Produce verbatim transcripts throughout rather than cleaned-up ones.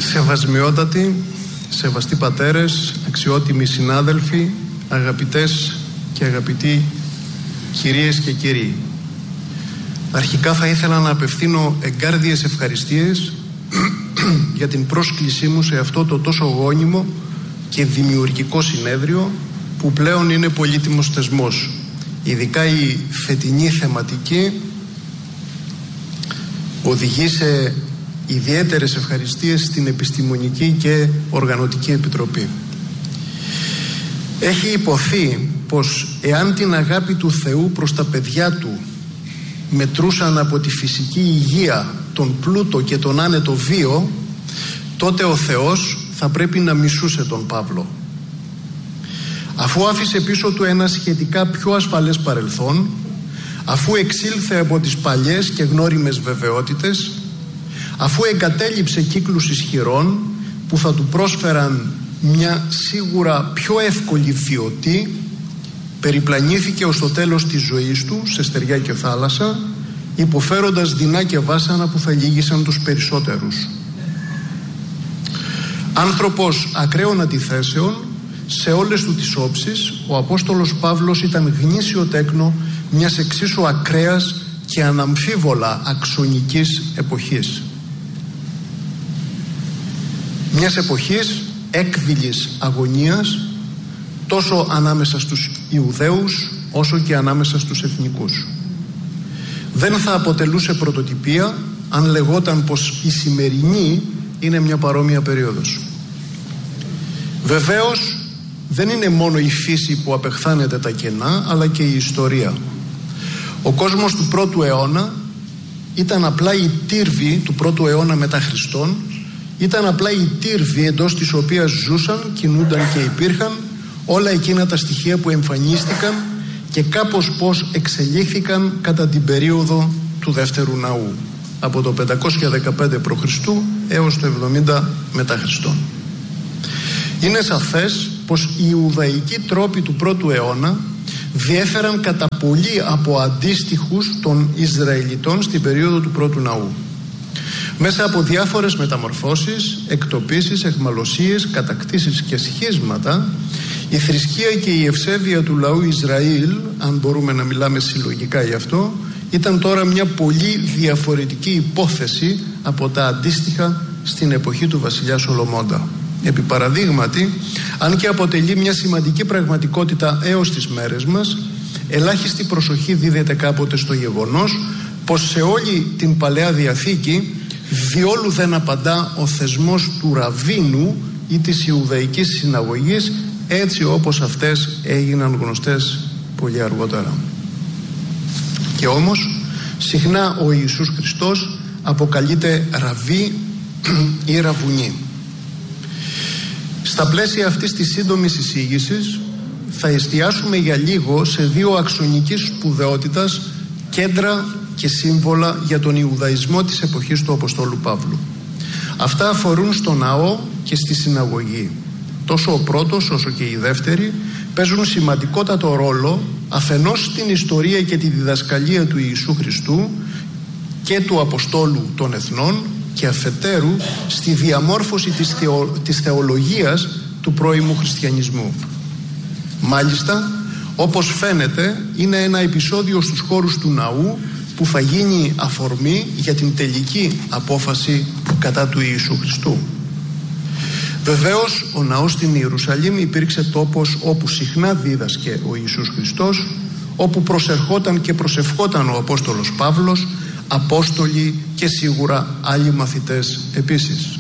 Σεβασμιότατοι, σεβαστοί πατέρες, αξιότιμοι συνάδελφοι, αγαπητές και αγαπητοί κυρίες και κύριοι. Αρχικά θα ήθελα να απευθύνω εγκάρδιες ευχαριστίες για την πρόσκλησή μου σε αυτό το τόσο γόνιμο και δημιουργικό συνέδριο που πλέον είναι πολύτιμος θεσμός. Ειδικά η φετινή θεματική οδηγεί σε ιδιαίτερες ευχαριστίες στην Επιστημονική και Οργανωτική Επιτροπή. Έχει υποθεί πως εάν την αγάπη του Θεού προς τα παιδιά του μετρούσαν από τη φυσική υγεία, τον πλούτο και τον άνετο βίο, τότε ο Θεός θα πρέπει να μισούσε τον Παύλο. Αφού άφησε πίσω του ένα σχετικά πιο ασφαλές παρελθόν, αφού εξήλθε από τις παλιές και γνώριμες βεβαιότητες, αφού εγκατέλειψε κύκλους ισχυρών που θα του πρόσφεραν μια σίγουρα πιο εύκολη βιωτή, περιπλανήθηκε ως το τέλος της ζωής του σε στεριά και θάλασσα, υποφέροντας δεινά και βάσανα που θα λύγησαν τους περισσότερους. Άνθρωπος ακραίων αντιθέσεων, σε όλες του τις όψεις, ο Απόστολος Παύλος ήταν γνήσιο τέκνο μιας εξίσου ακραίας και αναμφίβολα αξονικής εποχής. Μιας εποχής έκδηλης αγωνίας, τόσο ανάμεσα στους Ιουδαίους όσο και ανάμεσα στους εθνικούς. Δεν θα αποτελούσε πρωτοτυπία αν λεγόταν πως η σημερινή είναι μια παρόμοια περίοδος. Βεβαίως δεν είναι μόνο η φύση που απεχθάνεται τα κενά, αλλά και η ιστορία. Ο κόσμος του πρώτου αιώνα ήταν απλά η τύρβη του πρώτου αιώνα μετά Χριστόν, ήταν απλά η τύρβη εντός της οποίας ζούσαν, κινούνταν και υπήρχαν όλα εκείνα τα στοιχεία που εμφανίστηκαν και κάπως πως εξελίχθηκαν κατά την περίοδο του Δεύτερου Ναού, από το πεντακόσια δεκαπέντε π.Χ. έως το εβδομήντα μετά Χριστόν. Είναι σαφές πως οι Ιουδαϊκοί τρόποι του πρώτου αιώνα διέφεραν κατά πολύ από αντίστοιχους των Ισραηλιτών στην περίοδο του πρώτου ναού. Μέσα από διάφορες μεταμορφώσεις, εκτοπίσεις, εχμαλωσίες, κατακτήσεις και σχίσματα, η θρησκεία και η ευσέβεια του λαού Ισραήλ, αν μπορούμε να μιλάμε συλλογικά γι' αυτό, ήταν τώρα μια πολύ διαφορετική υπόθεση από τα αντίστοιχα στην εποχή του βασιλιά Σολομώντα. Επί παραδείγματι, αν και αποτελεί μια σημαντική πραγματικότητα έως τις μέρες μας, ελάχιστη προσοχή δίδεται κάποτε στο γεγονός πως σε όλη την Παλαιά Διαθήκη διόλου δεν απαντά ο θεσμός του Ραβίνου ή της Ιουδαϊκής Συναγωγής έτσι όπως αυτές έγιναν γνωστές πολύ αργότερα. Και όμως συχνά ο Ιησούς Χριστός αποκαλείται Ραβί ή Ραβουνί. Στα πλαίσια αυτής της σύντομης εισήγησης θα εστιάσουμε για λίγο σε δύο αξονικής σπουδαιότητας κέντρα και σύμβολα για τον Ιουδαϊσμό της εποχής του Αποστόλου Παύλου. Αυτά αφορούν στο ναό και στη συναγωγή. Τόσο ο πρώτος όσο και η δεύτερη παίζουν σημαντικότατο ρόλο αφενός στην ιστορία και τη διδασκαλία του Ιησού Χριστού και του Αποστόλου των Εθνών και αφετέρου στη διαμόρφωση της, θεο, της θεολογίας του πρώιμου χριστιανισμού. Μάλιστα, όπως φαίνεται, είναι ένα επεισόδιο στους χώρους του ναού που θα γίνει αφορμή για την τελική απόφαση κατά του Ιησού Χριστού. Βεβαίως, ο ναός στην Ιερουσαλήμ υπήρξε τόπος όπου συχνά δίδασκε ο Ιησούς Χριστός, όπου προσερχόταν και προσευχόταν ο Απόστολος Παύλος, Απόστολοι και σίγουρα άλλοι μαθητές επίσης.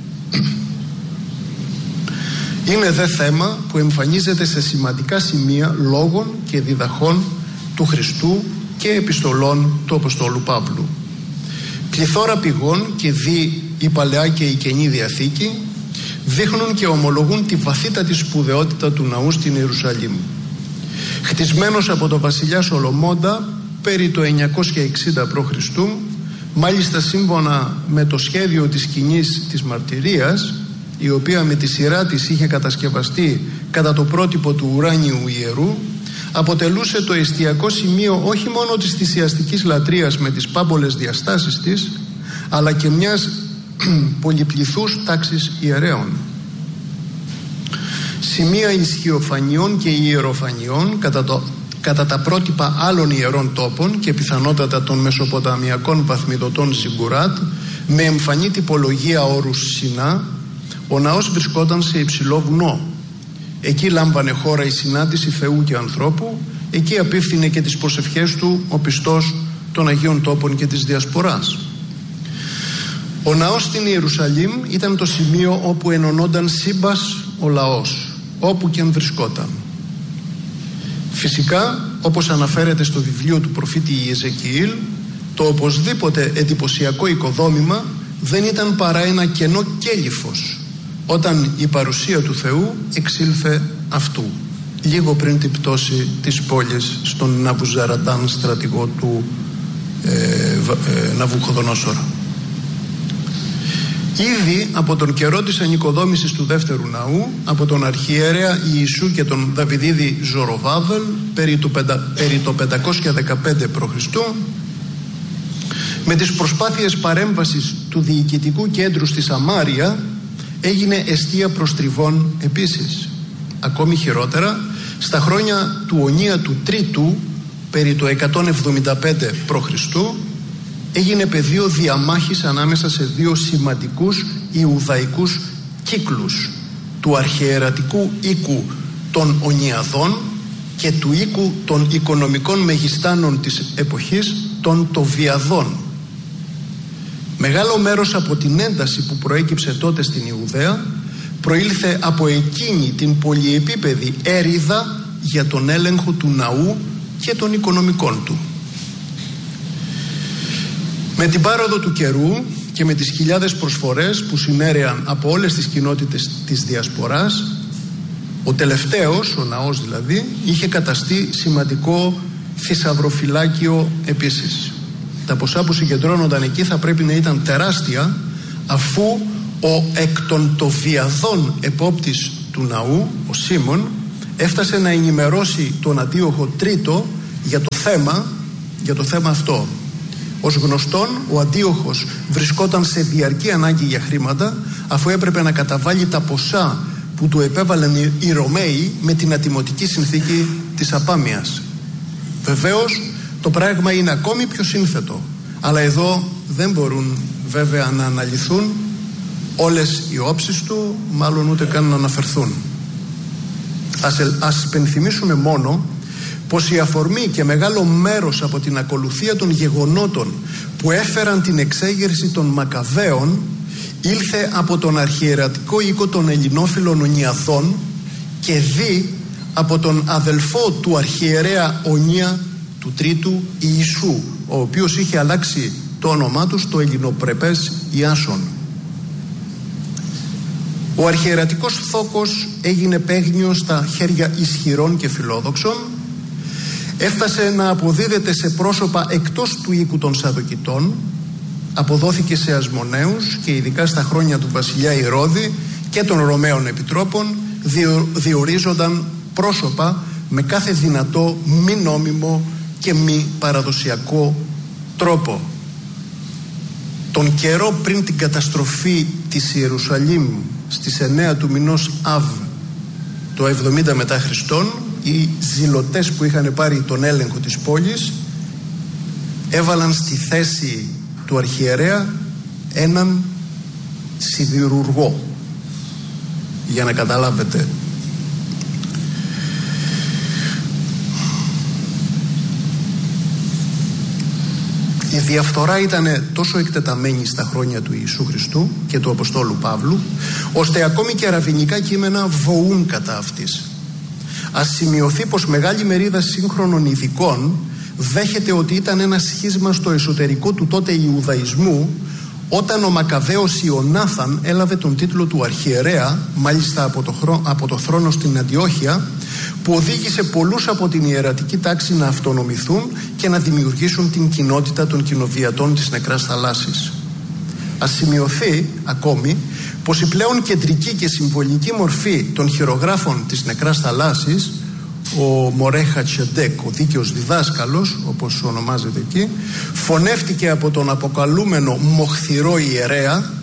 Είναι δε θέμα που εμφανίζεται σε σημαντικά σημεία λόγων και διδαχών του Χριστού και επιστολών του Αποστόλου Παύλου. Πληθώρα πηγών και δι η Παλαιά και η Καινή Διαθήκη δείχνουν και ομολογούν τη βαθύτατη σπουδαιότητα του ναού στην Ιερουσαλήμ. Χτισμένος από τον βασιλιά Σολομώντα περί το εννιακόσια εξήντα π.Χ., μάλιστα σύμφωνα με το σχέδιο της σκηνής της μαρτυρίας, η οποία με τη σειρά της είχε κατασκευαστεί κατά το πρότυπο του ουράνιου ιερού, αποτελούσε το εστιακό σημείο όχι μόνο της θυσιαστικής λατρείας με τις πάμπολες διαστάσεις της, αλλά και μιας πολυπληθούς τάξης ιερέων. Σημεία ισχυοφανιών και ιεροφανιών κατά, το, κατά τα πρότυπα άλλων ιερών τόπων και πιθανότατα των μεσοποταμιακών βαθμιδωτών Ζιγκουράτ, με εμφανή τυπολογία όρους Σινά, ο ναός βρισκόταν σε υψηλό βουνό. Εκεί λάμβανε χώρα η συνάντηση Θεού και ανθρώπου, εκεί απίφθινε και τις προσευχές του ο πιστός των Αγίων Τόπων και της Διασποράς. Ο ναός στην Ιερουσαλήμ ήταν το σημείο όπου ενωνόταν σύμπας ο λαός, όπου και αν βρισκόταν. Φυσικά, όπως αναφέρεται στο βιβλίο του προφήτη Ιεζεκιήλ, το οπωσδήποτε εντυπωσιακό οικοδόμημα δεν ήταν παρά ένα κενό κέλυφος όταν η παρουσία του Θεού εξήλθε αυτού, λίγο πριν την πτώση της πόλης στον Ναβουζαραντάν, στρατηγό του ε, ε, Ναβουχοδονόσορα. Ήδη από τον καιρό της ανοικοδόμησης του δεύτερου ναού, από τον αρχιερέα Ιησού και τον Δαβιδίδη Ζωροβάβελ περί το, πεντα, περί το πεντακόσια δεκαπέντε π.Χ., με τις προσπάθειες παρέμβασης του διοικητικού κέντρου στη Σαμάρια έγινε εστία προστριβών επίσης. Ακόμη χειρότερα, στα χρόνια του Ονία του Τρίτου περί το εκατόν εβδομήντα πέντε π.Χ. έγινε πεδίο διαμάχης ανάμεσα σε δύο σημαντικούς Ιουδαϊκούς κύκλους, του αρχιερατικού οίκου των Ονιαδών και του οίκου των οικονομικών μεγιστάνων της εποχής των Τοβιαδών. Μεγάλο μέρος από την ένταση που προέκυψε τότε στην Ιουδαία προήλθε από εκείνη την πολυεπίπεδη έρηδα για τον έλεγχο του ναού και των οικονομικών του. Με την πάροδο του καιρού και με τις χιλιάδες προσφορές που συνέρεαν από όλες τις κοινότητες της Διασποράς, ο τελευταίος, ο ναός δηλαδή, είχε καταστεί σημαντικό θησαυροφυλάκιο επίσης. Τα ποσά που συγκεντρώνονταν εκεί θα πρέπει να ήταν τεράστια, αφού ο εκ των Τοβιαδών επόπτης του ναού, ο Σίμων, έφτασε να ενημερώσει τον Αντίοχο Τρίτο για το θέμα, για το θέμα αυτό. Ως γνωστόν, ο Αντίοχος βρισκόταν σε διαρκή ανάγκη για χρήματα, αφού έπρεπε να καταβάλει τα ποσά που του επέβαλαν οι Ρωμαίοι με την ατιμωτική συνθήκη της Απάμιας. Βεβαίως, το πράγμα είναι ακόμη πιο σύνθετο, αλλά εδώ δεν μπορούν βέβαια να αναλυθούν όλες οι όψεις του, μάλλον ούτε καν να αναφερθούν. Ας, ας υπενθυμίσουμε μόνο πως η αφορμή και μεγάλο μέρος από την ακολουθία των γεγονότων που έφεραν την εξέγερση των Μακαβαίων ήλθε από τον αρχιερατικό οίκο των Ελληνόφιλων Ονιαδών και δι από τον αδελφό του αρχιερέα Ονία του Τρίτου Ιησού, ο οποίος είχε αλλάξει το όνομά του στο ελληνοπρεπές Ιάσον. Ο αρχιερατικός θόκος έγινε παίγνιο στα χέρια ισχυρών και φιλόδοξων, έφτασε να αποδίδεται σε πρόσωπα εκτός του οίκου των Σαδοκητών, αποδόθηκε σε Ασμοναίους και ειδικά στα χρόνια του βασιλιά Ηρώδη και των Ρωμαίων επιτρόπων διο, διορίζονταν πρόσωπα με κάθε δυνατό μη νόμιμο και μη παραδοσιακό τρόπο. Τον καιρό πριν την καταστροφή της Ιερουσαλήμ στις εννέα του μηνός Αβ το εβδομήντα μετά Χριστόν, οι ζηλωτές που είχαν πάρει τον έλεγχο της πόλης έβαλαν στη θέση του αρχιερέα έναν σιδηρουργό, για να καταλάβετε. Η διαφθορά ήταν τόσο εκτεταμένη στα χρόνια του Ιησού Χριστού και του Αποστόλου Παύλου, ώστε ακόμη και αραβινικά κείμενα βοούν κατά αυτής. Ας σημειωθεί πως μεγάλη μερίδα σύγχρονων ειδικών δέχεται ότι ήταν ένα σχίσμα στο εσωτερικό του τότε Ιουδαϊσμού, όταν ο Μακαβαίος Ιωνάθαν έλαβε τον τίτλο του αρχιερέα, μάλιστα από το, χρό, από το θρόνο στην Αντιόχεια, που οδήγησε πολλούς από την ιερατική τάξη να αυτονομηθούν και να δημιουργήσουν την κοινότητα των κοινοβιατών της Νεκράς Θαλάσσης. Ας σημειωθεί ακόμη πως η πλέον κεντρική και συμβολική μορφή των χειρογράφων της Νεκράς Θαλάσσης, ο Μορέχα Τσεντέκ, ο δίκαιος διδάσκαλος όπως ονομάζεται εκεί, φωνεύτηκε από τον αποκαλούμενο μοχθηρό ιερέα,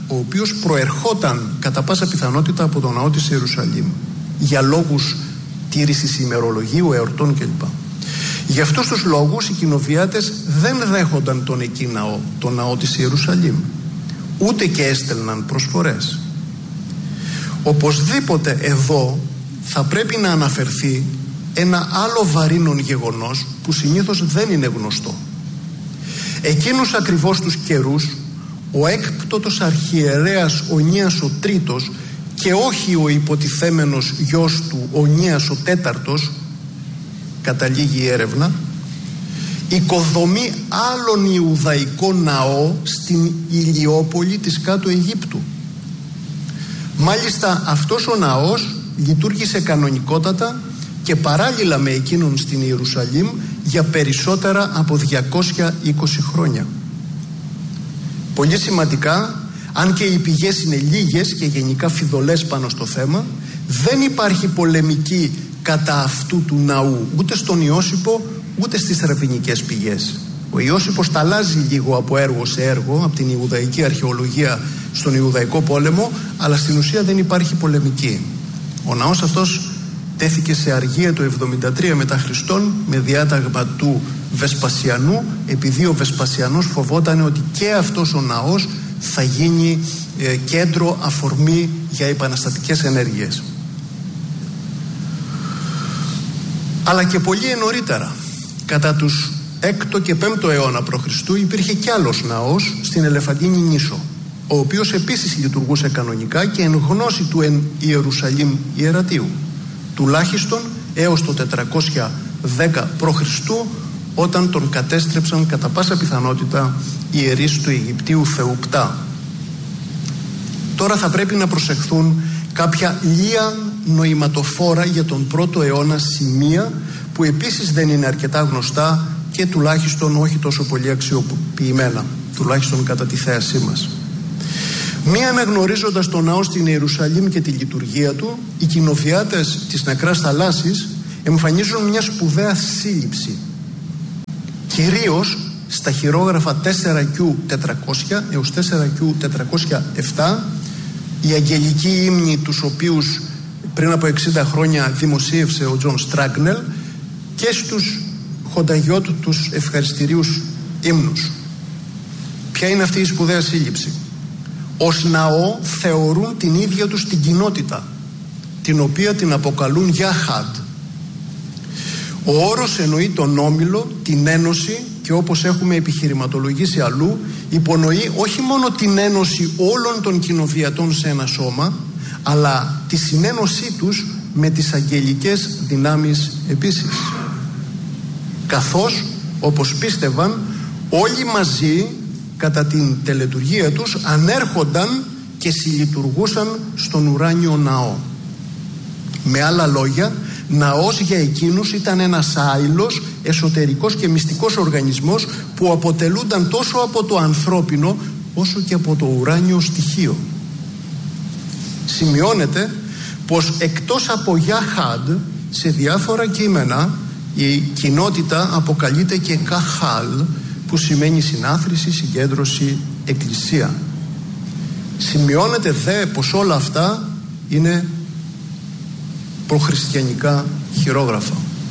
ο οποίος προερχόταν κατά πάσα πιθανότητα από τον ναό της Ιερουσαλήμ για λόγους τήρησης ημερολογίου, εορτών κλπ. Για αυτούς τους λόγους οι κοινοβιάτες δεν δέχονταν τον εκεί ναό, τον ναό της Ιερουσαλήμ, ούτε και έστελναν προσφορές. Οπωσδήποτε εδώ θα πρέπει να αναφερθεί ένα άλλο βαρύνον γεγονός που συνήθως δεν είναι γνωστό. Εκείνους ακριβώς τους καιρούς ο έκπτωτος αρχιερέας Ωνίας ο Τρίτος και όχι ο υποτιθέμενος γιος του Ωνίας ο Τέταρτος, καταλήγει η έρευνα, οικοδομεί άλλον Ιουδαϊκό ναό στην Ηλιόπολη της κάτω Αιγύπτου. Μάλιστα αυτός ο ναός λειτουργήσε κανονικότατα και παράλληλα με εκείνον στην Ιερουσαλήμ για περισσότερα από διακόσια είκοσι χρόνια. Πολύ σημαντικά, αν και οι πηγές είναι λίγες και γενικά φιδωλές πάνω στο θέμα, δεν υπάρχει πολεμική κατά αυτού του ναού ούτε στον Ιώσυπο ούτε στις ραβινικές πηγές. Ο Ιώσυπος τα αλλάζει λίγο από έργο σε έργο, από την Ιουδαϊκή αρχαιολογία στον Ιουδαϊκό πόλεμο, αλλά στην ουσία δεν υπάρχει πολεμική. Ο ναός αυτός τέθηκε σε αργία το εβδομήντα τρία μετά Χριστόν με διάταγμα του Βεσπασιανού, επειδή ο Βεσπασιανός φοβόταν ότι και αυτός ο ναός θα γίνει ε, κέντρο, αφορμή για επαναστατικές ενέργειες. Αλλά και πολύ νωρίτερα, κατά τους έκτο και πέμπτο αιώνα π.Χ. υπήρχε κι άλλος ναός στην Ελεφαντίνη νήσο, ο οποίος επίσης λειτουργούσε κανονικά και εν γνώση του εν Ιερουσαλήμ ιερατείου, τουλάχιστον έως το τετρακόσια δέκα π.Χ., όταν τον κατέστρεψαν κατά πάσα πιθανότητα οι ιερείς του Αιγυπτίου Θεού Πτά. Τώρα θα πρέπει να προσεχθούν κάποια λία νοηματοφόρα για τον πρώτο αιώνα σημεία που επίσης δεν είναι αρκετά γνωστά και τουλάχιστον όχι τόσο πολύ αξιοποιημένα, τουλάχιστον κατά τη θέασή μας. Μία αναγνωρίζοντας τον ναό στην Ιερουσαλήμ και τη λειτουργία του, οι κοινοβιάτες της Νεκράς Θαλάσσης εμφανίζουν μια σπουδαία σύλληψη, κυρίως στα χειρόγραφα τέσσερα κιου τετρακόσια έως τέσσερα κιου τετρακόσια επτά, οι αγγελικοί ύμνοι τους οποίους πριν από εξήντα χρόνια δημοσίευσε ο Τζον Στράγνελ, και στους χονταγιώτου τους ευχαριστηρίους ύμνους. Ποια είναι αυτή η σπουδαία σύλληψη? Ως ναό θεωρούν την ίδια τους την κοινότητα, την οποία την αποκαλούν Γιάχαντ. Ο όρος εννοεί τον όμιλο, την ένωση, και όπως έχουμε επιχειρηματολογήσει αλλού, υπονοεί όχι μόνο την ένωση όλων των κοινοβιατών σε ένα σώμα, αλλά τη συνένωσή τους με τις αγγελικές δυνάμεις επίσης. Καθώς, όπως πίστευαν, όλοι μαζί κατά την τελετουργία τους ανέρχονταν και συλλειτουργούσαν στον ουράνιο ναό. Με άλλα λόγια, ναός για εκείνους ήταν ένας άειλος, εσωτερικός και μυστικός οργανισμός που αποτελούνταν τόσο από το ανθρώπινο όσο και από το ουράνιο στοιχείο. Σημειώνεται πως εκτός από Γιάχαντ, σε διάφορα κείμενα η κοινότητα αποκαλείται και Καχάλ, που σημαίνει συνάθρηση, συγκέντρωση, εκκλησία. Σημειώνεται δε πως όλα αυτά είναι προχριστιανικά χειρόγραφα.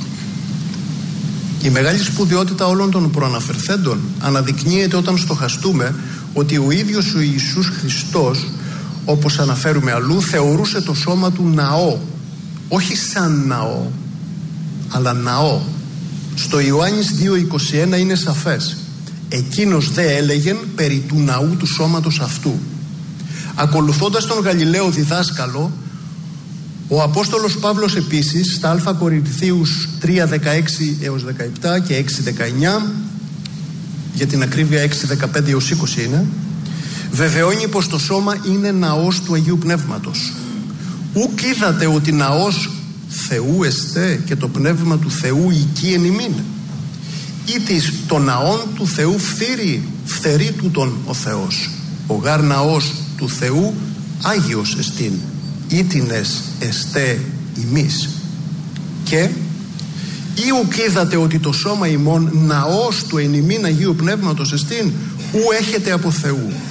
Η μεγάλη σπουδαιότητα όλων των προαναφερθέντων αναδεικνύεται όταν στοχαστούμε ότι ο ίδιος ο Ιησούς Χριστός, όπως αναφέρουμε αλλού, θεωρούσε το σώμα του ναό, όχι σαν ναό, αλλά ναό. Στο Ιωάννης δύο είκοσι ένα είναι σαφές: εκείνος δε έλεγεν περί του ναού του σώματος αυτού. Ακολουθώντας τον Γαλιλαίο διδάσκαλο, ο Απόστολος Παύλος επίσης στα Α Κορινθίους τρία δεκαέξι έως δεκαεπτά και έξι δεκαεννιά, για την ακρίβεια έξι δεκαπέντε έως είκοσι είναι, βεβαιώνει πως το σώμα είναι ναός του Αγίου Πνεύματος. Ουκ είδατε ότι ναός Θεού εστέ και το Πνεύμα του Θεού οικεί εν ημίν. Ήτις το ναόν του Θεού φθήρει, φθερεί τούτον ο Θεός. Ο γάρ ναός του Θεού Άγιος εστίν, ήτινες εστέ ημείς. Και ή ουκ είδατε ότι το σώμα ημών ναός του εν ημίν Αγίου Πνεύματος εστίν, ου έχετε από Θεού,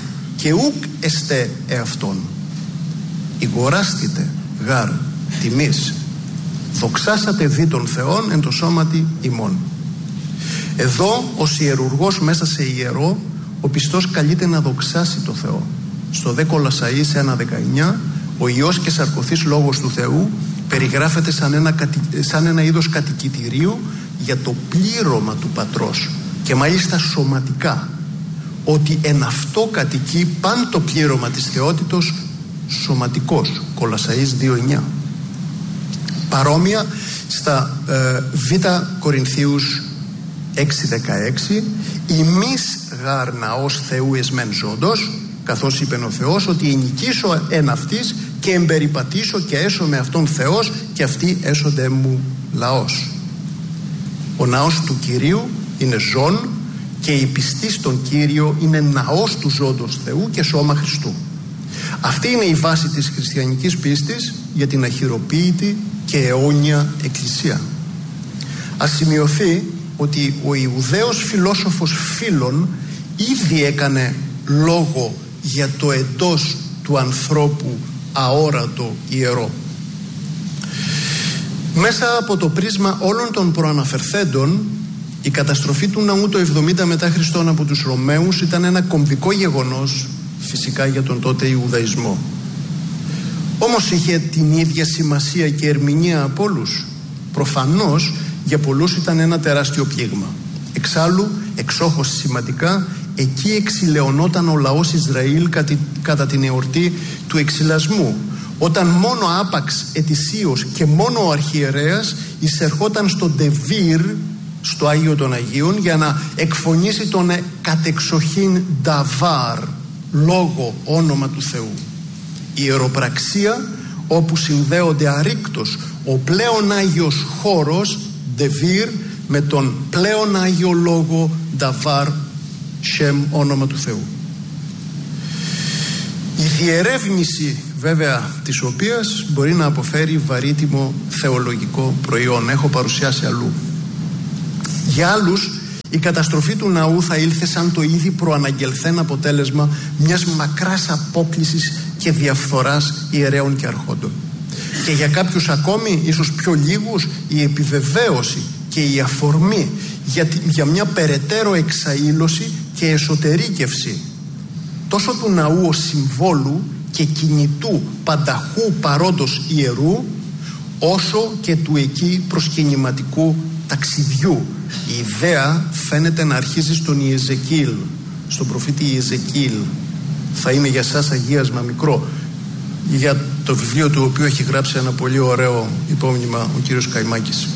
και ουκ εστέ εαυτόν. Ηγοράστητε γάρ τιμής, δοξάσατε δι των Θεών εν το σώματι ημών. Εδώ ως ιερουργός μέσα σε ιερό, ο πιστός καλείται να δοξάσει το Θεό. Στο δε Κολασσαείς ένα δεκαεννιά, ο Υιός και σαρκωθής λόγος του Θεού περιγράφεται σαν ένα, σαν ένα είδος κατοικητηρίου για το πλήρωμα του Πατρός, και μάλιστα σωματικά, ότι εν αυτό κατοικεί παν το πλήρωμα της θεότητος σωματικός. Κολασσαείς δύο εννιά. Παρόμοια στα ε, Β Κορινθίους έξι δεκαέξι, ημείς γάρ ναός Θεού εσμέν ζώντος, καθώς είπε ο Θεός ότι ενοικήσω εν αυτής και εμπεριπατήσω και έσω με αυτόν Θεός και αυτοί έσονται μου λαός. Ο ναός του Κυρίου είναι ζών και η πιστή στον Κύριο είναι ναός του ζώντος Θεού και σώμα Χριστού. Αυτή είναι η βάση της χριστιανικής πίστης για την αχυροποίητη και αιώνια Εκκλησία. Ας σημειωθεί ότι ο Ιουδαίος φιλόσοφος Φίλων ήδη έκανε λόγο για το εντός του ανθρώπου αόρατο ιερό. Μέσα από το πρίσμα όλων των προαναφερθέντων, η καταστροφή του ναού το εβδομήντα μετά Χριστόν από τους Ρωμαίους ήταν ένα κομβικό γεγονός φυσικά για τον τότε Ιουδαϊσμό. Όμως είχε την ίδια σημασία και ερμηνεία από όλους? Προφανώς για πολλούς ήταν ένα τεράστιο πλήγμα. Εξάλλου, εξόχως σημαντικά, εκεί εξηλαιωνόταν ο λαός Ισραήλ κατά την εορτή του εξηλασμού, όταν μόνο άπαξ ετησίως και μόνο ο αρχιερέας εισερχόταν στο Ντεβίρ, στο Άγιο των Αγίων, για να εκφωνήσει τον κατεξοχήν Νταβάρ, λόγο, όνομα του Θεού. Η ιεροπραξία όπου συνδέονται αρρήκτως ο πλέον Άγιος χώρος Ντεβίρ με τον πλέον Άγιο λόγο Νταβάρ, Σεμ, όνομα του Θεού. Η διερεύνηση βέβαια της οποίας μπορεί να αποφέρει βαρύτιμο θεολογικό προϊόν. Έχω παρουσιάσει αλλού. Για άλλους η καταστροφή του ναού θα ήλθε σαν το ήδη προαναγγελθέν αποτέλεσμα μιας μακράς απόκλησης και διαφθοράς ιερέων και αρχόντων. Και για κάποιους ακόμη, ίσως πιο λίγους, η επιβεβαίωση και η αφορμή για, για μια περαιτέρω εξαήλωση και εσωτερήκευση τόσο του ναού ως συμβόλου και κινητού πανταχού παρόντος ιερού, όσο και του εκεί προσκυνηματικού ταξιδιού. Η ιδέα φαίνεται να αρχίζει στον Ιεζεκίλ, στον προφήτη Ιεζεκίλ. Θα είναι για σας αγίασμα μικρό, για το βιβλίο του οποίου έχει γράψει ένα πολύ ωραίο υπόμνημα ο κύριος Καϊμάκης.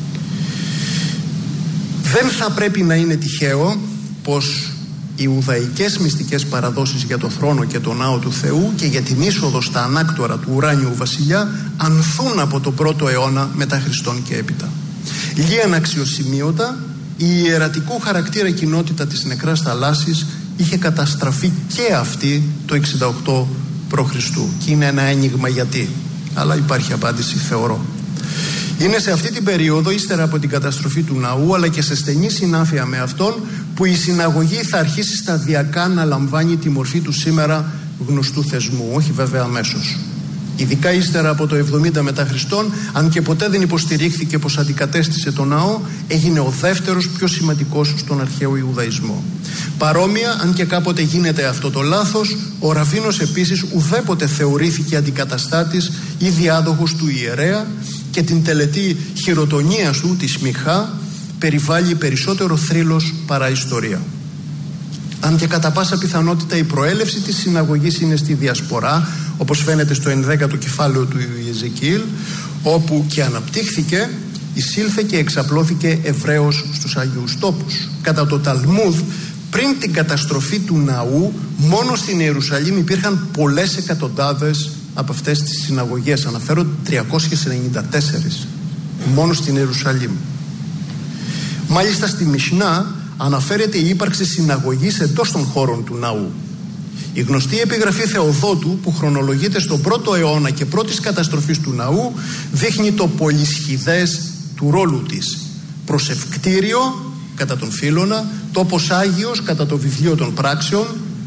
Δεν θα πρέπει να είναι τυχαίο πως οι Ιουδαϊκές μυστικές παραδόσεις για το θρόνο και το ναό του Θεού και για την είσοδο στα ανάκτορα του ουράνιου βασιλιά ανθούν από το πρώτο αιώνα μετά Χριστόν και έπειτα. Λίαν αξιοσημείωτα, η ιερατικού χαρακτήρα κοινότητα της Νεκράς Θαλάσσης είχε καταστραφεί και αυτή το εξήντα οκτώ π.Χ. και είναι ένα ένιγμα γιατί, αλλά υπάρχει απάντηση, θεωρώ. Είναι σε αυτή την περίοδο, ύστερα από την καταστροφή του ναού αλλά και σε στενή συνάφεια με αυτόν, που η συναγωγή θα αρχίσει σταδιακά να λαμβάνει τη μορφή του σήμερα γνωστού θεσμού, όχι βέβαια αμέσως. Ειδικά ύστερα από το εβδομήντα μετά Χριστόν, αν και ποτέ δεν υποστηρίχθηκε πως αντικατέστησε τον ναό, έγινε ο δεύτερος πιο σημαντικός στον αρχαίο Ιουδαϊσμό. Παρόμοια, αν και κάποτε γίνεται αυτό το λάθος, ο Ραβίνος επίσης ουδέποτε θεωρήθηκε αντικαταστάτης ή διάδοχος του ιερέα και την τελετή χειροτονίας του, τη Σμιχά, περιβάλλει περισσότερο θρύλος παρά ιστορία. Αν και κατά πάσα πιθανότητα η προέλευση της συναγωγής είναι στη Διασπορά, όπως φαίνεται στο ενδέκατο κεφάλαιο του Ιεζεκίλ, όπου και αναπτύχθηκε, εισήλθε και εξαπλώθηκε ευρέως στους Αγίους Τόπους. Κατά το Ταλμούδ, πριν την καταστροφή του ναού, μόνο στην Ιερουσαλήμ υπήρχαν πολλές εκατοντάδες από αυτές τις συναγωγές. Αναφέρω τριακόσιες ενενήντα τέσσερις μόνο στην Ιερουσαλήμ. Μάλιστα στη Μισνά αναφέρεται η ύπαρξη συναγωγής εντός των χώρων του ναού. Η γνωστή επιγραφή Θεοδότου, που χρονολογείται στον πρώτο αιώνα και πρώτης καταστροφής του ναού, δείχνει το πολυσχηδές του ρόλου της. Προσευκτήριο κατά τον Φίλωνα, τόπος Άγιος κατά το βιβλίο των πράξεων,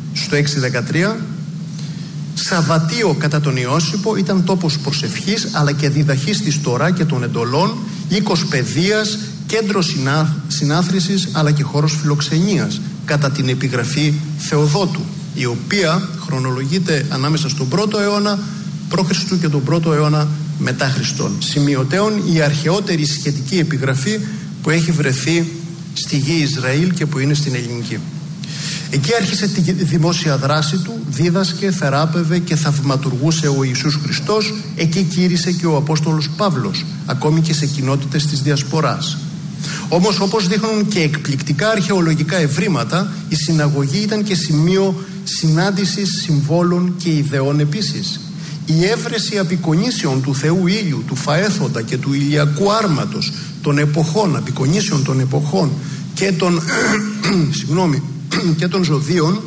στο έξι δεκατρία. Σαββατίο κατά τον Ιώσυπο ήταν τόπος προσευχής αλλά και διδαχής της Τωρά και των εντολών, οίκος παιδείας, κέντρο συνά, συνάθρησης αλλά και χώρος φιλοξενίας κατά την επιγραφή Θεοδότου, η οποία χρονολογείται ανάμεσα στον πρώτο αιώνα π.Χ. και τον πρώτο αιώνα μετά Χριστόν. Σημειωτέων η αρχαιότερη σχετική επιγραφή που έχει βρεθεί στη γη Ισραήλ και που είναι στην ελληνική. Εκεί άρχισε τη δημόσια δράση του, δίδασκε, θεράπευε και θαυματουργούσε ο Ιησούς Χριστός. Εκεί κήρυσε και ο Απόστολος Παύλος, ακόμη και σε κοινότητες της Διασποράς. Όμως, όπως δείχνουν και εκπληκτικά αρχαιολογικά ευρήματα, η συναγωγή ήταν και σημείο συνάντησης συμβόλων και ιδεών επίσης. Η έβρεση απεικονίσεων του Θεού Ήλιου, του Φαέθοντα και του ηλιακού άρματος των εποχών, απεικονίσεων των εποχών και των, συγγνώμη, και των ζωδίων,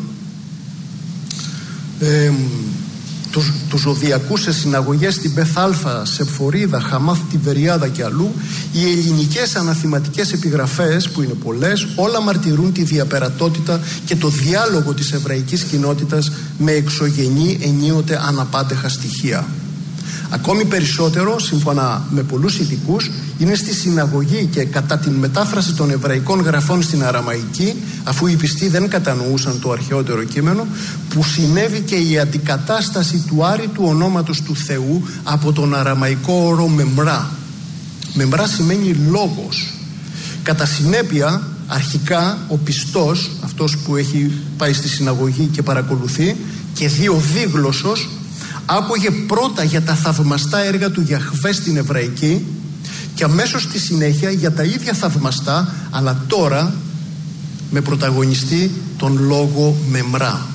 ε, τους, τους ζωδιακούς σε συναγωγές στην Πεθάλφα, σε Φορίδα, Χαμάθ, Τιβεριάδα και αλλού, οι ελληνικές αναθηματικές επιγραφές που είναι πολλές, όλα μαρτυρούν τη διαπερατότητα και το διάλογο της εβραϊκής κοινότητας με εξωγενή ενίοτε αναπάντεχα στοιχεία. Ακόμη περισσότερο, σύμφωνα με πολλούς ειδικούς, είναι στη συναγωγή και κατά την μετάφραση των εβραϊκών γραφών στην αραμαϊκή, αφού οι πιστοί δεν κατανοούσαν το αρχαιότερο κείμενο, που συνέβη και η αντικατάσταση του άρρητου ονόματος του Θεού από τον αραμαϊκό όρο μεμρά. Μεμρά σημαίνει λόγος. Κατά συνέπεια, αρχικά ο πιστός, αυτός που έχει πάει στη συναγωγή και παρακολουθεί και δει ο δίγλωσσος, άκουγε πρώτα για τα θαυμαστά έργα του Γιαχβέ στην εβραϊκή και αμέσως στη συνέχεια για τα ίδια θαυμαστά, αλλά τώρα με πρωταγωνιστή τον λόγο μεμρά,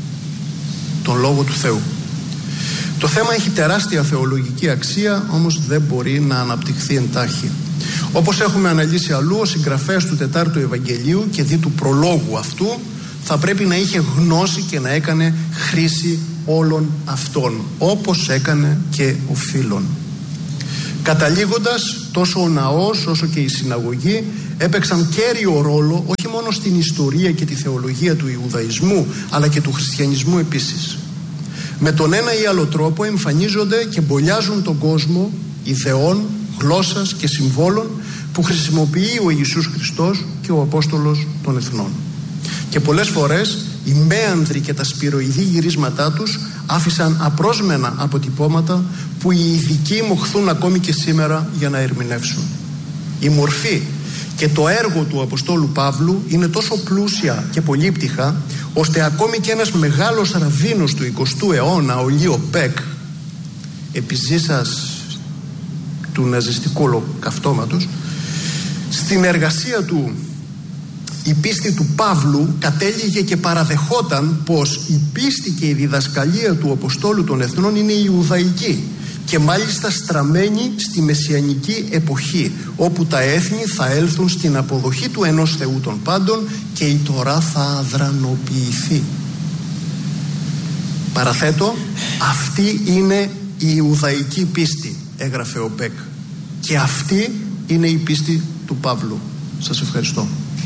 τον λόγο του Θεού. Το θέμα έχει τεράστια θεολογική αξία, όμως δεν μπορεί να αναπτυχθεί εντάχει. Όπως έχουμε αναλύσει αλλού, ο συγγραφέας του Τετάρτου Ευαγγελίου και δι του προλόγου αυτού θα πρέπει να είχε γνώση και να έκανε χρήση όλων αυτών, όπως έκανε και ο Φίλων. Καταλήγοντας, τόσο ο ναός όσο και η συναγωγή έπαιξαν κέριο ρόλο όχι μόνο στην ιστορία και τη θεολογία του Ιουδαϊσμού, αλλά και του χριστιανισμού επίσης. Με τον ένα ή άλλο τρόπο εμφανίζονται και μπολιάζουν τον κόσμο ιδεών, γλώσσας και συμβόλων που χρησιμοποιεί ο Ιησούς Χριστός και ο Απόστολος των Εθνών. Και πολλές φορές οι μέανδροι και τα σπυροειδή γυρίσματά τους άφησαν απρόσμενα αποτυπώματα που οι ειδικοί μοχθούν ακόμη και σήμερα για να ερμηνεύσουν. Η μορφή και το έργο του Αποστόλου Παύλου είναι τόσο πλούσια και πολύπτυχα, ώστε ακόμη και ένας μεγάλος ραββίνος του εικοστού αιώνα, ο Λίο Πεκ, επιζήσας του ναζιστικού ολοκαυτώματος, στην εργασία του η πίστη του Παύλου κατέληγε και παραδεχόταν πως η πίστη και η διδασκαλία του Αποστόλου των Εθνών είναι ιουδαϊκή και μάλιστα στραμμένη στη μεσιανική εποχή, όπου τα έθνη θα έλθουν στην αποδοχή του ενός Θεού των πάντων και η Τωρά θα αδρανοποιηθεί. Παραθέτω, αυτή είναι η ιουδαϊκή πίστη, έγραφε ο Πεκ, και αυτή είναι η πίστη του Παύλου. Σας ευχαριστώ.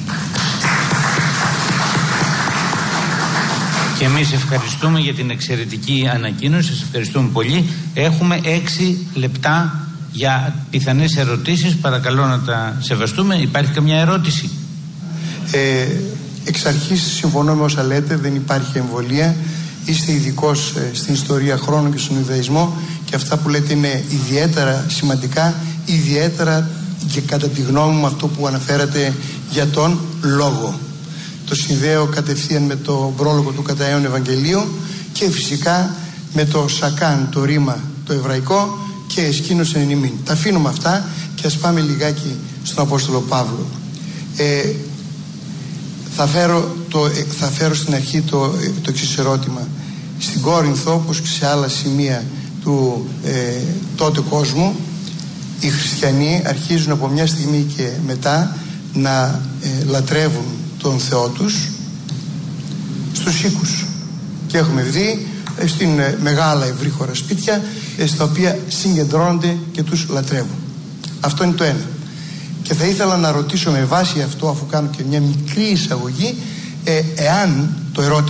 Και εμείς ευχαριστούμε για την εξαιρετική ανακοίνωση. Σας ευχαριστούμε πολύ. Έχουμε έξι λεπτά για πιθανές ερωτήσεις. Παρακαλώ να τα σεβαστούμε. Υπάρχει καμιά ερώτηση? Ε, εξ αρχής συμφωνώ με όσα λέτε. Δεν υπάρχει εμβολία. Είστε ειδικός ε, στην ιστορία χρόνου και στον Ιουδαϊσμό και αυτά που λέτε είναι ιδιαίτερα σημαντικά, ιδιαίτερα και κατά τη γνώμη μου αυτό που αναφέρατε για τον λόγο. Το συνδέω κατευθείαν με το πρόλογο του κατά αίων Ευαγγελίου και φυσικά με το σακάν, το ρήμα το εβραϊκό και εσκήνωσεν εν ημίν. Τα αφήνουμε αυτά και ας πάμε λιγάκι στον Απόστολο Παύλο. Ε, θα, φέρω το, θα φέρω στην αρχή το, το εξής ερώτημα. Στην Κόρινθο, όπως και σε άλλα σημεία του ε, τότε κόσμου, οι χριστιανοί αρχίζουν από μια στιγμή και μετά να ε, λατρεύουν τον Θεό τους στους οίκους. Και έχουμε δει ε, στην ε, μεγάλα ευρύχωρα σπίτια ε, στα οποία συγκεντρώνονται και τους λατρεύουν. Αυτό είναι το ένα. Και θα ήθελα να ρωτήσω με βάση αυτό, αφού κάνω και μια μικρή εισαγωγή, ε, εάν το ερώτημα,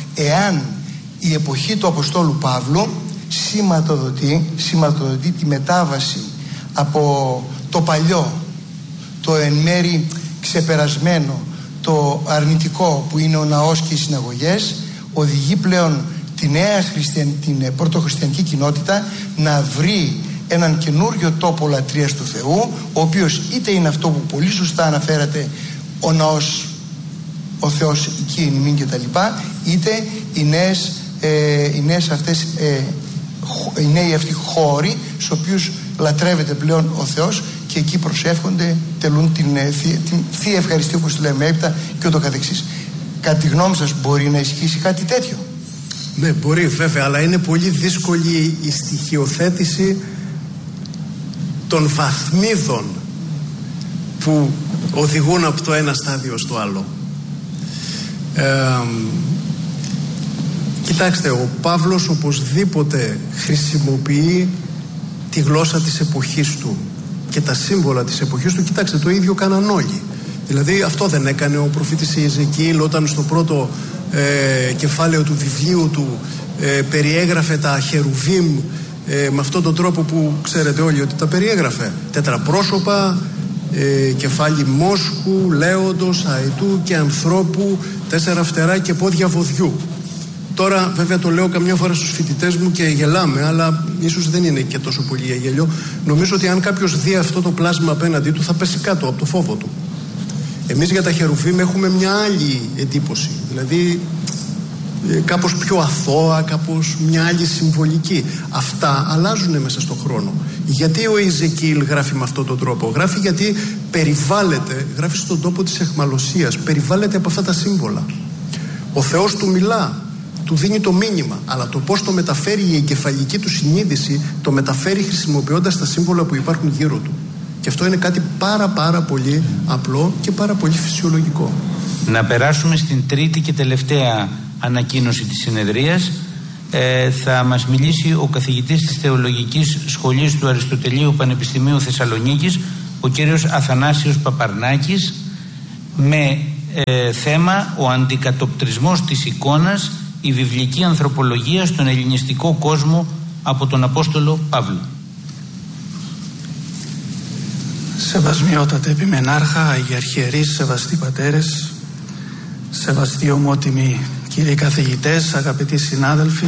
εάν η εποχή του Αποστόλου Παύλου σηματοδοτεί, σηματοδοτεί τη μετάβαση από το παλιό, το εν μέρη ξεπερασμένο, το αρνητικό που είναι ο ναός και οι συναγωγές, οδηγεί πλέον τη νέα χριστιαν, την πρωτοχριστιανική κοινότητα να βρει έναν καινούριο τόπο λατρείας του Θεού, ο οποίος είτε είναι αυτό που πολύ σωστά αναφέρατε, ο ναός, ο Θεός εκεί είναι ημίν και τα λοιπά, είτε οι νέες, ε, οι νέες αυτές ε, οι νέοι αυτοί χώροι στους οποίους λατρεύεται πλέον ο Θεός και εκεί προσεύχονται, τελούν την, την Θεία Ευχαριστία όπως τη λέμε έπειτα και ούτω καθεξής. Κατά τη γνώμη σας μπορεί να ισχύσει κάτι τέτοιο? Ναι, μπορεί βέβαια, αλλά είναι πολύ δύσκολη η στοιχειοθέτηση των βαθμίδων που οδηγούν από το ένα στάδιο στο άλλο. Ε, κοιτάξτε, ο Παύλος οπωσδήποτε χρησιμοποιεί τη γλώσσα της εποχής του και τα σύμβολα της εποχής του. Κοιτάξτε, το ίδιο κάναν όλοι. Δηλαδή αυτό δεν έκανε ο προφήτης Ιεζεκιήλ όταν στο πρώτο ε, κεφάλαιο του βιβλίου του ε, περιέγραφε τα χερουβίμ ε, με αυτόν τον τρόπο που ξέρετε όλοι ότι τα περιέγραφε. Τετραπρόσωπα, ε, κεφάλι μόσχου, λέοντος, αετού και ανθρώπου, τέσσερα φτερά και πόδια βοδιού. Τώρα βέβαια το λέω καμιά φορά στους φοιτητές μου και γελάμε, αλλά ίσως δεν είναι και τόσο πολύ για γέλιο. Νομίζω ότι αν κάποιος δει αυτό το πλάσμα απέναντί του θα πέσει κάτω από το φόβο του. Εμείς για τα χερουβίμ έχουμε μια άλλη εντύπωση, δηλαδή κάπως πιο αθώα, κάπως μια άλλη συμβολική. Αυτά αλλάζουν μέσα στον χρόνο. Γιατί ο Ιεζεκιήλ γράφει με αυτόν τον τρόπο? Γράφει γιατί περιβάλλεται, γράφει στον τόπο της αιχμαλωσίας, περιβάλλεται από αυτά τα σύμβολα. Ο Θεός του μιλά, του δίνει το μήνυμα, αλλά το πώς το μεταφέρει η εγκεφαλική του συνείδηση, το μεταφέρει χρησιμοποιώντας τα σύμβολα που υπάρχουν γύρω του. Και αυτό είναι κάτι πάρα πάρα πολύ απλό και πάρα πολύ φυσιολογικό. Να περάσουμε στην τρίτη και τελευταία ανακοίνωση της συνεδρίας. Ε, θα μας μιλήσει ο καθηγητής της Θεολογικής Σχολής του Αριστοτελείου Πανεπιστημίου Θεσσαλονίκης, ο κύριος Αθανάσιος Παπαρνάκης, με ε, θέμα ο αντικατοπτρισμός της εικόνας, η βιβλική ανθρωπολογία στον ελληνιστικό κόσμο από τον Απόστολο Παύλο. Σεβασμιότατε επιμενάρχα, αγιαρχιερείς, σεβαστοί πατέρες, σεβαστοί ομότιμοι κύριοι καθηγητές, αγαπητοί συνάδελφοι,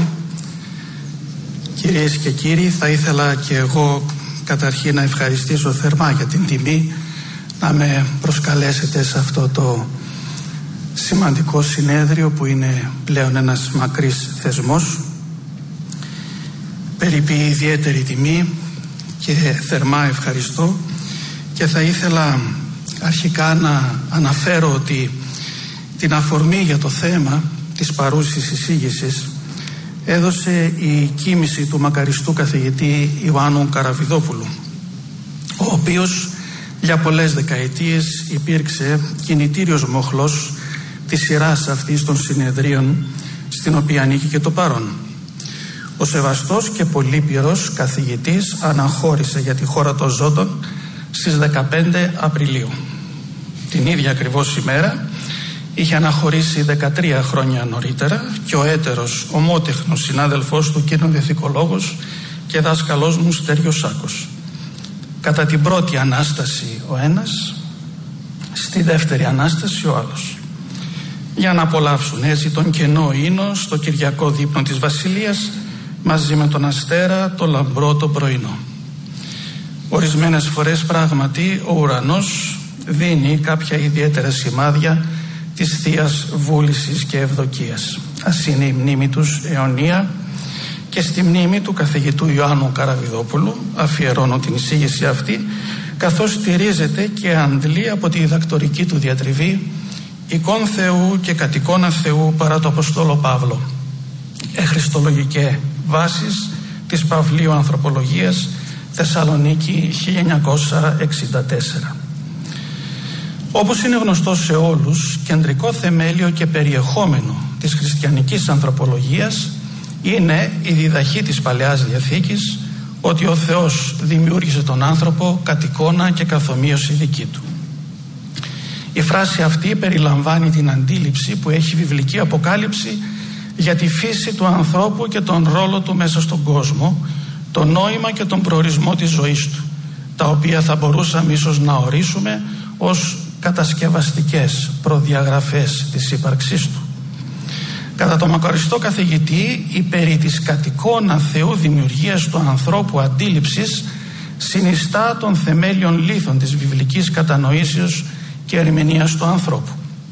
κυρίες και κύριοι, θα ήθελα και εγώ καταρχήν να ευχαριστήσω θερμά για την τιμή να με προσκαλέσετε σε αυτό το σημαντικό συνέδριο που είναι πλέον ένας μακρύς θεσμός. Περιποιεί ιδιαίτερη τιμή και θερμά ευχαριστώ. Και θα ήθελα αρχικά να αναφέρω ότι την αφορμή για το θέμα της παρούσης εισήγησης έδωσε η κοίμηση του μακαριστού καθηγητή Ιωάννου Καραβιδόπουλου, ο οποίος για πολλές δεκαετίες υπήρξε κινητήριος μοχλός της σειράς αυτής των συνεδρίων στην οποία ανήκει και το παρόν. Ο σεβαστός και πολύπειρος καθηγητής αναχώρησε για τη χώρα των ζώντων στις δεκαπέντε Απριλίου. Την ίδια ακριβώς ημέρα είχε αναχωρήσει δεκατρία χρόνια νωρίτερα και ο έτερος ομότεχνος συνάδελφός του, κοινωνιοθηκολόγος και δάσκαλός μου Στέργιος Σάκος. Κατά την πρώτη Ανάσταση ο ένας, στη δεύτερη Ανάσταση ο άλλος, για να απολαύσουν έτσι τον κενό ίνο στο Κυριακό δείπνο της Βασιλείας μαζί με τον Αστέρα το λαμπρό το πρωινό. Ορισμένες φορές πράγματι ο ουρανός δίνει κάποια ιδιαίτερα σημάδια της Θείας βούλησης και ευδοκίας. Ας είναι η μνήμη τους αιωνία, και στη μνήμη του καθηγητού Ιωάννου Καραβιδόπουλου αφιερώνω την εισήγηση αυτή, καθώς στηρίζεται και αντλεί από τη διδακτορική του διατριβή «Εικόν Θεού και κατ' εικόνα Θεού παρά το Αποστόλο Παύλο. Εχριστολογικέ βάσεις της Παυλίου Ανθρωπολογίας, Θεσσαλονίκη χίλια εννιακόσια εξήντα τέσσερα». Όπως είναι γνωστό σε όλους, κεντρικό θεμέλιο και περιεχόμενο της χριστιανικής ανθρωπολογίας είναι η διδαχή της Παλαιάς Διαθήκης ότι ο Θεός δημιούργησε τον άνθρωπο κατ' εικόνα και καθ' ομοίωση δική του. Η φράση αυτή περιλαμβάνει την αντίληψη που έχει η βιβλική αποκάλυψη για τη φύση του ανθρώπου και τον ρόλο του μέσα στον κόσμο, το νόημα και τον προορισμό της ζωής του, τα οποία θα μπορούσαμε ίσως να ορίσουμε ως κατασκευαστικές προδιαγραφές της ύπαρξής του. Κατά τον μακαριστό καθηγητή, η περί της κατ' εικόνα Θεού δημιουργίας του ανθρώπου αντίληψης συνιστά των θεμέλιων λίθων της βιβλικής κατανοήσεως και ερμηνείας του ανθρώπου.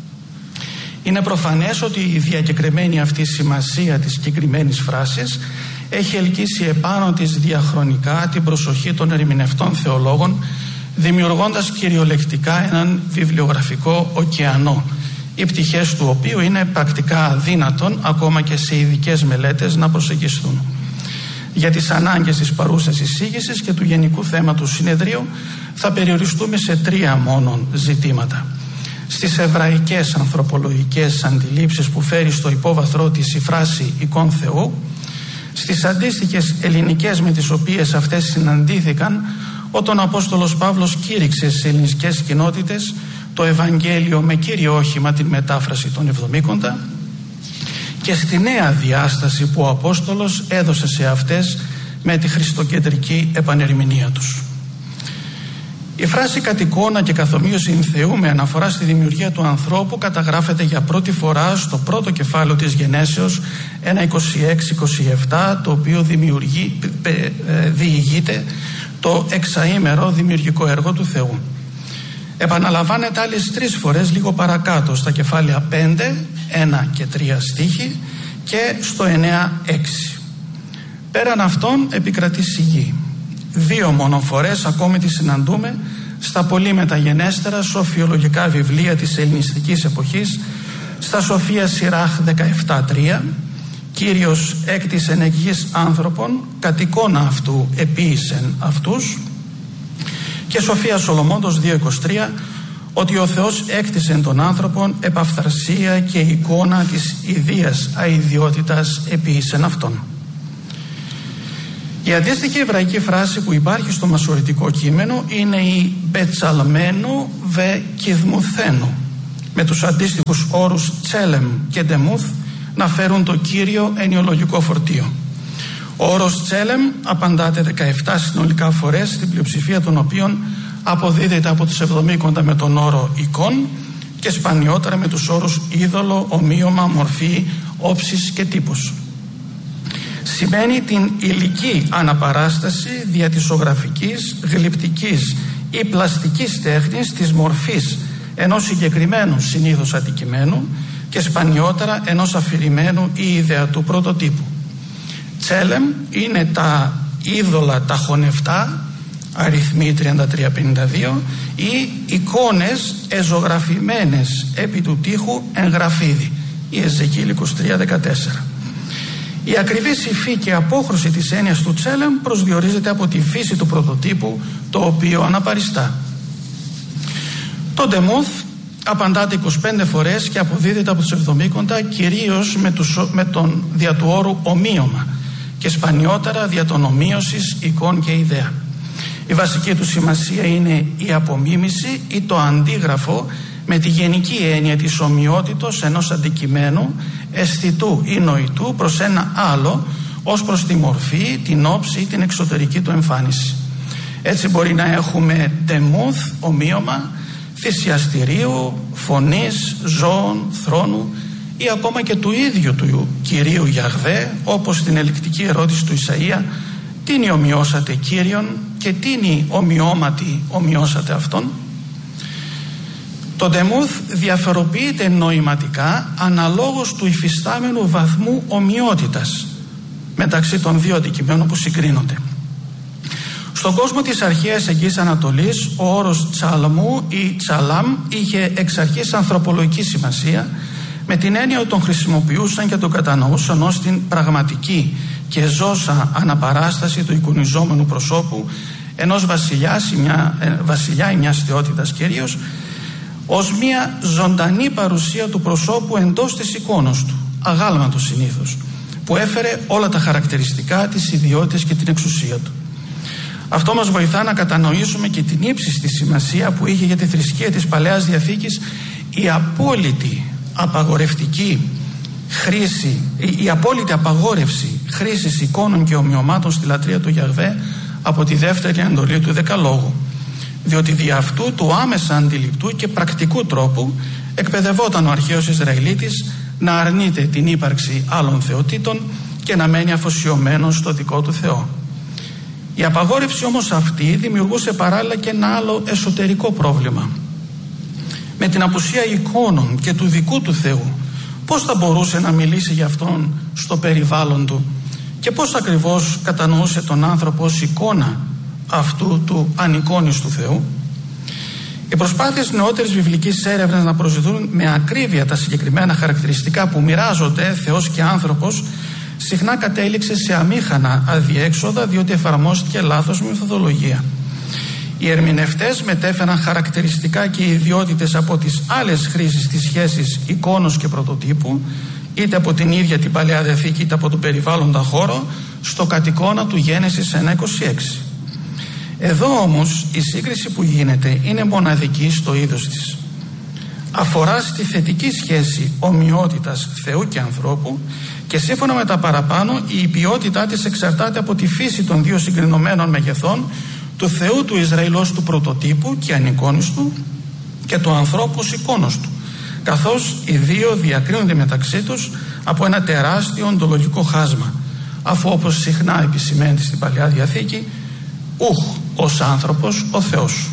Είναι προφανές ότι η διακεκριμένη αυτή σημασία της συγκεκριμένης φράσης έχει ελκύσει επάνω της διαχρονικά την προσοχή των ερμηνευτών θεολόγων, δημιουργώντας κυριολεκτικά έναν βιβλιογραφικό ωκεανό, οι πτυχές του οποίου είναι πρακτικά αδύνατον ακόμα και σε ειδικές μελέτες να προσεγγιστούν. Για τις ανάγκες της παρούσας εισήγησης και του γενικού θέματος συνεδρίου θα περιοριστούμε σε τρία μόνον ζητήματα. Στις εβραϊκές ανθρωπολογικές αντιλήψεις που φέρει στο υπόβαθρό της η φράση «εικόν Θεού», στις αντίστοιχες ελληνικές με τις οποίες αυτές συναντήθηκαν όταν ο Απόστολος Παύλος κήρυξε σε ελληνικές κοινότητες το Ευαγγέλιο με κύριο όχημα την μετάφραση των Εβδομήκοντα, και στη νέα διάσταση που ο Απόστολος έδωσε σε αυτές με τη χριστοκεντρική επανερμηνεία τους. Η φράση «κατ' εικόνα και καθομοίωση Θεού» με αναφορά στη δημιουργία του ανθρώπου καταγράφεται για πρώτη φορά στο πρώτο κεφάλαιο της Γενέσεως ένα είκοσι έξι είκοσι επτά, το οποίο δημιουργεί, διηγείται το εξαήμερο δημιουργικό έργο του Θεού. Επαναλαμβάνεται άλλες τρεις φορές λίγο παρακάτω στα κεφάλαια πέντε, ένα και τρία στίχη και στο εννέα έξι. Πέραν αυτών επικρατεί σιγή. Δύο μόνο φορές ακόμη τη συναντούμε στα πολύ μεταγενέστερα σοφιολογικά βιβλία της ελληνιστικής εποχής, στα Σοφία Σιράχ δεκαεπτά τρία, Κύριος έκτισεν εκ γης άνθρωπον, κατ' εικόνα αυτού επίησεν αυτούς, και Σοφία Σολομόντος δύο είκοσι τρία, ότι ο Θεός έκτισεν τον άνθρωπον επ' αυθαρσία και εικόνα της ιδίας αηδιότητας επίησεν αυτόν. Η αντίστοιχη εβραϊκή φράση που υπάρχει στο μασοριτικό κείμενο είναι η «μπετσαλμένου βε κιδμουθένου», με τους αντίστοιχους όρους «τσέλεμ» και «ντεμούθ» να φέρουν το κύριο ενιολογικό φορτίο. Ο όρος «τσέλεμ» απαντάται δεκαεπτά συνολικά φορές, στην πλειοψηφία των οποίων αποδίδεται από τους Εβδομήκοντα με τον όρο «εικόν» και σπανιότερα με τους όρους «είδωλο», «ομοίωμα», «μορφή», «όψης» και «τύπος». Σημαίνει την υλική αναπαράσταση δια της ζωγραφικής, γλυπτικής ή πλαστικής τέχνης της μορφής ενός συγκεκριμένου συνήθως αντικειμένου και σπανιότερα ενός αφηρημένου ή ιδεατού πρωτοτύπου. Τσέλεμ είναι τα είδωλα τα χωνευτά, αριθμοί τριάντα τρία πενήντα δύο, ή εικόνες εζωγραφημένες επί του τοίχου εν γραφίδι, η Εζεκίελ είκοσι τρία δεκατέσσερα. Η ακριβής υφή και απόχρωση της έννοιας του τσέλεμ προσδιορίζεται από τη φύση του πρωτοτύπου, το οποίο αναπαριστά. Το ντεμούθ απαντάται είκοσι πέντε φορές και αποδίδεται από τους Εβδομήκοντα κυρίως με, τους, με τον δια του όρου ομοίωμα και σπανιότερα δια των ομοίωσης εικόν και ιδέα. Η βασική του σημασία είναι η απομίμηση ή το αντίγραφο με τη γενική έννοια της ομοιότητος ενός αντικειμένου αισθητού ή νοητού προς ένα άλλο ως προς τη μορφή, την όψη ή την εξωτερική του εμφάνιση. Έτσι μπορεί να έχουμε ντεμούθ, ομοίωμα, θυσιαστηρίου, φωνής, ζώων, θρόνου ή ακόμα και του ίδιου του Κυρίου Γιαχβέ, όπως στην ελεκτική ερώτηση του Ισαΐα, τίνι ομοιώσατε Κύριον και τίνι ομοιώματι ομοιώσατε Αυτόν. Το ντεμούθ διαφοροποιείται νοηματικά αναλόγως του υφιστάμενου βαθμού ομοιότητας μεταξύ των δύο αντικειμένων που συγκρίνονται. Στον κόσμο της αρχαίας Εγγύης Ανατολής, ο όρος τσαλμού ή τσαλάμ είχε εξ αρχής ανθρωπολογική σημασία, με την έννοια ότι τον χρησιμοποιούσαν και τον κατανοούσαν ως την πραγματική και ζώσα αναπαράσταση του εικονιζόμενου προσώπου ενός βασιλιάς ή μια, ε, βασιλιά ή μιας θεότητας κυρίως, ως μια ζωντανή παρουσία του προσώπου εντός της εικόνος του, αγάλματο συνήθως, που έφερε όλα τα χαρακτηριστικά, τις ιδιότητες και την εξουσία του. Αυτό μας βοηθά να κατανοήσουμε και την ύψιστη σημασία που είχε για τη θρησκεία της Παλαιάς Διαθήκης η απόλυτη απαγορευτική χρήση, η, η απόλυτη απαγόρευση χρήσης εικόνων και ομοιωμάτων στη λατρεία του Γιαχβέ από τη δεύτερη εντολή του Δεκαλόγου, διότι δι' αυτού του άμεσα αντιληπτού και πρακτικού τρόπου εκπαιδευόταν ο αρχαίος Ισραηλίτης να αρνείται την ύπαρξη άλλων θεοτήτων και να μένει αφοσιωμένος στο δικό του Θεό. Η απαγόρευση όμως αυτή δημιουργούσε παράλληλα και ένα άλλο εσωτερικό πρόβλημα. Με την απουσία εικόνων και του δικού του Θεού, πώς θα μπορούσε να μιλήσει για αυτόν στο περιβάλλον του και πώς ακριβώς κατανοούσε τον άνθρωπο ως εικόνα αυτού του ανεικόνιστου Θεού? Οι προσπάθειες νεότερης βιβλικής έρευνας να προσδεθούν με ακρίβεια τα συγκεκριμένα χαρακτηριστικά που μοιράζονται Θεός και άνθρωπος συχνά κατέληξε σε αμήχανα αδιέξοδα, διότι εφαρμόστηκε λάθος μεθοδολογία. Οι ερμηνευτές μετέφεραν χαρακτηριστικά και ιδιότητες από τις άλλες χρήσεις της σχέσης εικόνος και πρωτοτύπου, είτε από την ίδια την Παλαιά Διαθήκη είτε από τον περιβάλλοντα χώρο, στο κατ' εικόνα του Γένεσης ένα είκοσι έξι. Εδώ όμως η σύγκριση που γίνεται είναι μοναδική στο είδος της. Αφορά στη θετική σχέση ομοιότητας Θεού και ανθρώπου και σύμφωνα με τα παραπάνω η ποιότητά της εξαρτάται από τη φύση των δύο συγκρινωμένων μεγεθών, του Θεού του Ισραήλ ως του πρωτοτύπου και ανεικόνιστου και του ανθρώπου ως εικόνος του, καθώς οι δύο διακρίνονται μεταξύ τους από ένα τεράστιο οντολογικό χάσμα, αφού όπως συχνά επισημαίνεται στην Παλαιά Διαθήκη, ουχ ως άνθρωπος ο Θεός.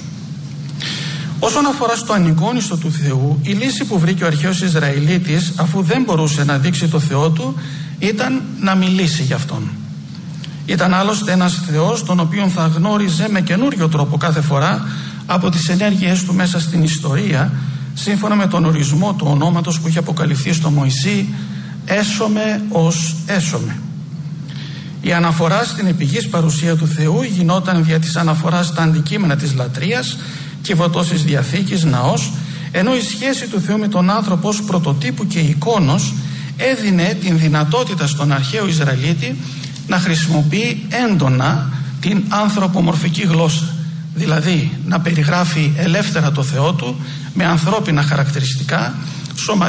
Όσον αφορά στο ανεικόνιστο του Θεού, η λύση που βρήκε ο αρχαίος Ισραηλίτης, αφού δεν μπορούσε να δείξει το Θεό του, ήταν να μιλήσει γι' αυτόν. Ήταν άλλωστε ένας Θεός τον οποίον θα γνώριζε με καινούριο τρόπο κάθε φορά από τις ενέργειές του μέσα στην ιστορία, σύμφωνα με τον ορισμό του ονόματος που είχε αποκαλυφθεί στο Μωυσή, έσωμε ως έσωμε. Η αναφορά στην επιγής παρουσία του Θεού γινόταν δια της αναφοράς στα αντικείμενα της λατρείας, κυβωτός Διαθήκης, ναός, ενώ η σχέση του Θεού με τον άνθρωπο ως πρωτοτύπου και εικόνος έδινε την δυνατότητα στον αρχαίο Ισραηλίτη να χρησιμοποιεί έντονα την ανθρωπομορφική γλώσσα, δηλαδή να περιγράφει ελεύθερα το Θεό του με ανθρώπινα χαρακτηριστικά, σωματικά